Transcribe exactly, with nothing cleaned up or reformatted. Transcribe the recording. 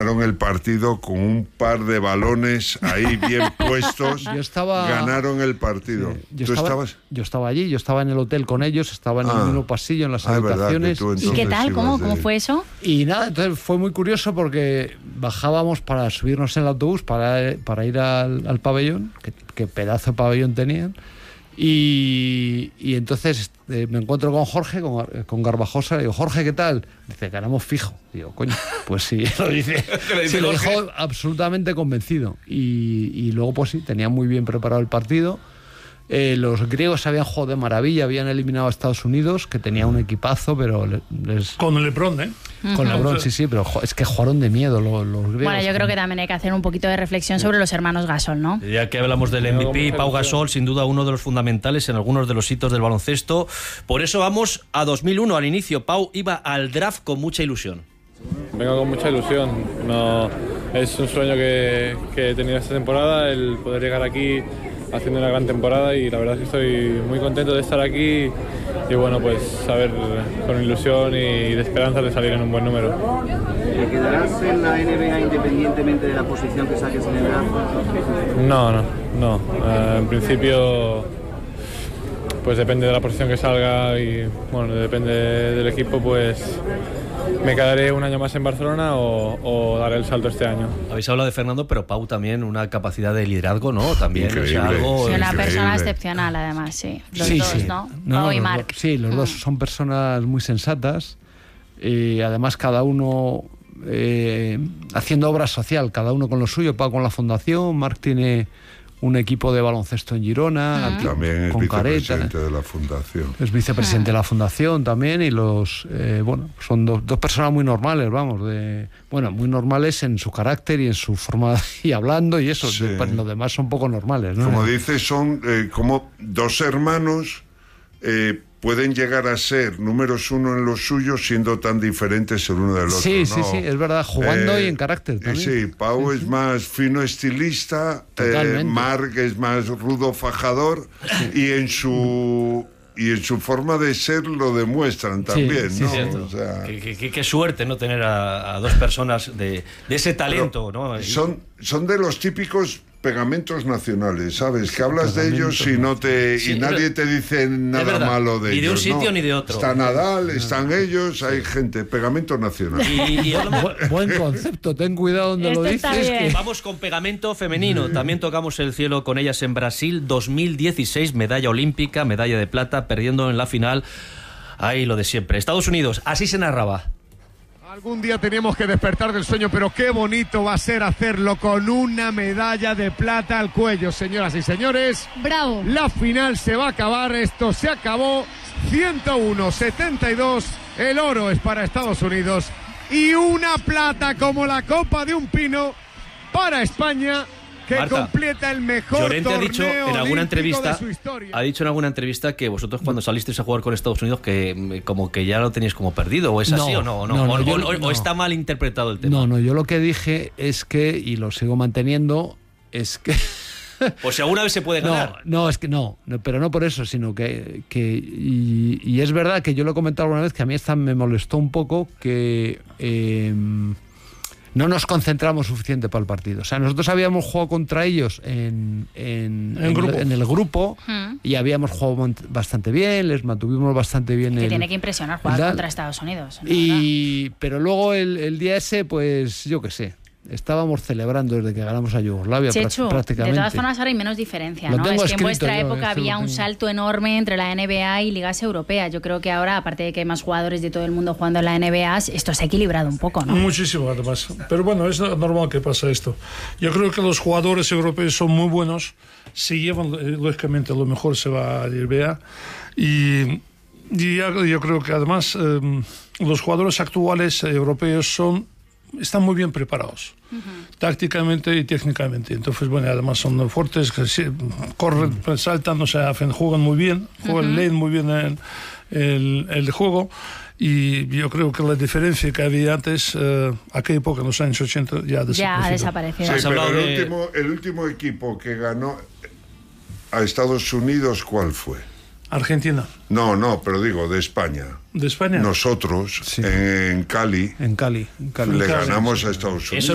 ganaron el partido con un par de balones ahí bien puestos. Yo estaba... Ganaron el partido. Sí, yo ¿Tú estaba, estabas? Yo estaba allí, yo estaba en el hotel con ellos, estaba en Ah. el mismo pasillo, en las Ah, habitaciones. verdad, ¿Y qué tal? ¿Cómo, de... ¿Cómo fue eso? Y nada, entonces fue muy curioso porque bajábamos para subirnos en el autobús para, para ir al, al pabellón, que, que pedazo de pabellón tenían. Y, y entonces eh, me encuentro con Jorge, con, con Garbajosa, y digo, Jorge, ¿qué tal? Dice, ganamos fijo. Digo, coño, pues sí, lo dice. Sí, lo dejó absolutamente convencido. Y, y luego, pues sí, tenía muy bien preparado el partido. Eh, los griegos habían jugado de maravilla, habían eliminado a Estados Unidos, que tenía un equipazo, pero les... Con el LeBron, ¿eh? Con LeBron, sí, sí, pero es que jugaron de miedo los, los griegos. Bueno, yo creo que también hay que hacer un poquito de reflexión sobre los hermanos Gasol, ¿no? Ya que hablamos del M V P, Pau Gasol, sin duda uno de los fundamentales en algunos de los hitos del baloncesto. Por eso vamos a dos mil uno, al inicio. Pau iba al draft con mucha ilusión. Vengo con mucha ilusión. No, es un sueño que, que he tenido esta temporada, el poder llegar aquí haciendo una gran temporada, y la verdad es que estoy muy contento de estar aquí y bueno, pues saber con ilusión y de esperanza de salir en un buen número. ¿Te quedarás en la N B A independientemente de la posición que saques en el draft? No, no, no. Uh, en principio, pues depende de la posición que salga y bueno, depende del equipo, pues me quedaré un año más en Barcelona o, o daré el salto este año. Habéis hablado de Fernando, pero Pau también una capacidad de liderazgo, ¿no? También, o sea, algo... Sí, una increíble. persona excepcional, además, sí. Los sí, dos, sí. ¿no? No, Pau no, y los Marc. dos- sí, los dos son personas muy sensatas y además cada uno eh, haciendo obra social, cada uno con lo suyo. Pau con la fundación, Marc tiene un equipo de baloncesto en Girona, También es con Careta. vicepresidente de la fundación. Es vicepresidente de la fundación también, y los eh, bueno, son do- dos personas muy normales, vamos, de bueno, muy normales en su carácter y en su forma de y hablando y eso. Sí. De- pues, los demás son poco normales, ¿no? Como dices, son eh, como dos hermanos eh, pueden llegar a ser números uno en lo suyo siendo tan diferentes el uno del otro. Sí, ¿no? sí, sí, es verdad, jugando Eh, y en carácter también. Sí, Pau es más fino estilista, eh, Totalmente. Marc es más rudo fajador, y en su y en su forma de ser lo demuestran también, sí, ¿no? Cierto. O sea, Qué, qué- qué- qué suerte, ¿no? Tener a, a dos personas de, de ese talento, ¿no? son, son de los típicos pegamentos nacionales, ¿sabes? Que hablas de ellos y no te Sí, y nadie te dice nada verdad. malo de Ni de ellos. un sitio ¿no? ni de otro. Está Nadal, están ellos, hay gente, pegamento nacional. Y, y hablamos- Bu- buen concepto, ten cuidado donde lo Este dices. está bien. que- Vamos con pegamento femenino. También tocamos el cielo con ellas en Brasil dos mil dieciséis, medalla olímpica, medalla de plata, perdiendo en la final. Ahí lo de siempre. Estados Unidos, así se narraba. Algún día tenemos que despertar del sueño, pero qué bonito va a ser hacerlo con una medalla de plata al cuello, señoras y señores. Bravo. La final se va a acabar, esto se acabó. ciento uno a setenta y dos, el oro es para Estados Unidos y una plata como la copa de un pino para España, que Marta, completa el mejor Llorente ha torneo dicho en alguna olímpico entrevista, de su historia. ha dicho en alguna entrevista que vosotros cuando salisteis a jugar con Estados Unidos que mm, como que ya lo teníais como perdido, o es así No, o no, o, no, no, no, o, yo- o- o no. está mal interpretado el tema. No, no, yo lo que dije es que, y lo sigo manteniendo, es que... Pues si alguna vez se puede No, ganar. no, es que no, no, pero no por eso, sino que... que y, y es verdad que yo lo he comentado alguna vez, que a mí esta me molestó un poco que... eh, no nos concentramos suficiente para el partido. O sea, nosotros habíamos jugado contra ellos en, en, En en- grupo. en el grupo Mm. y habíamos jugado mont- bastante bien, les mantuvimos bastante bien. Que el- tiene que impresionar jugar el- contra Estados Unidos. ¿no? Y, pero luego el, el día ese, pues yo qué sé, estábamos celebrando desde que ganamos a Yugoslavia prá- Chechu, de prácticamente. todas formas ahora hay menos diferencia, Lo ¿no? tengo Es que en escrito vuestra yo, época eso había lo un tengo. salto enorme entre la N B A y ligas europeas. Yo creo que ahora, aparte de que hay más jugadores de todo el mundo jugando en la N B A, esto se ha equilibrado un poco, ¿no? Muchísimo, además. Pero bueno, es normal que pase esto. Yo creo que los jugadores europeos son muy buenos. Si llevan, eh, lógicamente, lo mejor se va a N B A. Y, y ya- yo creo que además eh, los jugadores actuales eh, europeos son están muy bien preparados, tácticamente y técnicamente. Entonces, bueno, además son fuertes, que sí, corren, saltan, o sea, hacen- juegan muy bien, juegan, leen muy bien el, el, el juego. Y yo creo que la diferencia que había antes, eh, aquella época, en los años ochenta, ya ha desaparecido. Ya ha desaparecido. Sí, Has pero hablado el, de- último, el último equipo que ganó a Estados Unidos, ¿cuál fue? Argentina, No, no, pero digo, de España. de España. Nosotros, Sí. en Cali, En Cali. En Cali. le Cali. ganamos a Estados Unidos. Eso